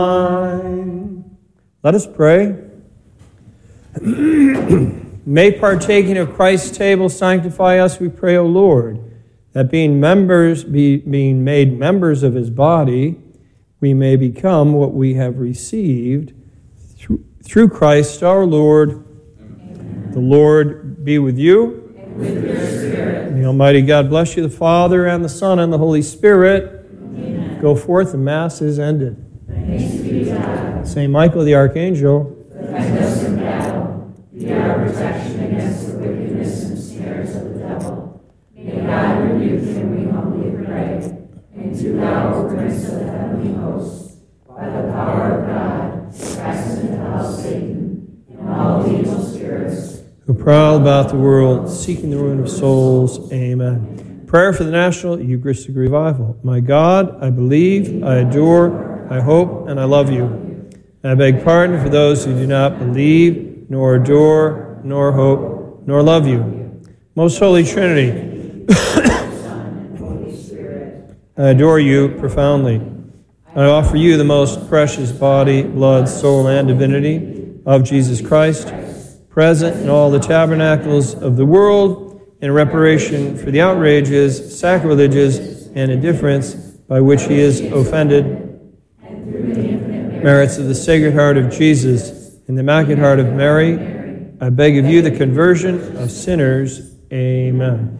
Let us pray. May partaking of Christ's table sanctify us, we pray, O Lord, that being made members of his body, we may become what we have received through Christ our Lord. Amen. The Lord be with you. And with your spirit. May Almighty God bless you, the Father, and the Son, and the Holy Spirit. Amen. Go forth, the Mass is ended. Thanks be to God. St. Michael the Archangel, defend us in battle. Be our protection against the wickedness and snares of the devil. May God rebuke him, we humbly pray. And do thou, O Prince of the heavenly hosts, by the power of God, cast into hell Satan and all evil spirits who prowl about the world, seeking the ruin of souls. Amen. Prayer for the National Eucharistic Revival. My God, I believe, I adore, I hope, and I love you. I beg pardon for those who do not believe, nor adore, nor hope, nor love you. Most Holy Trinity, I adore you profoundly. I offer you the most precious body, blood, soul, and divinity of Jesus Christ, present in all the tabernacles of the world, in reparation for the outrages, sacrileges, and indifference by which he is offended. Merits of the Sacred Heart of Jesus and the Immaculate Heart of Mary, I beg of you the conversion of sinners. Amen.